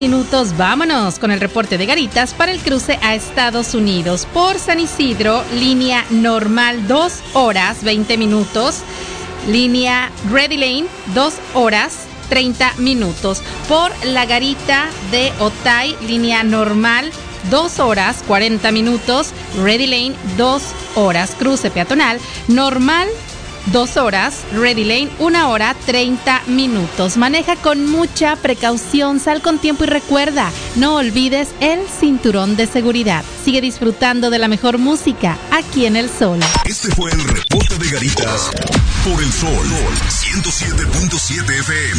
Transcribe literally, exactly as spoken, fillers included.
Minutos, vámonos con el reporte de Garitas para el cruce a Estados Unidos. Por San Isidro, línea normal, dos horas, veinte minutos. Línea Ready Lane, dos horas, treinta minutos. Por la Garita de Otay, línea normal, dos horas, cuarenta minutos. Ready Lane, dos horas. Cruce peatonal, normal, dos horas, Ready Lane, una hora, treinta minutos. Maneja con mucha precaución, sal con tiempo y recuerda, no olvides el cinturón de seguridad. Sigue disfrutando de la mejor música aquí en El Sol. Este fue el reporte de Garitas por El Sol ciento siete punto siete F M.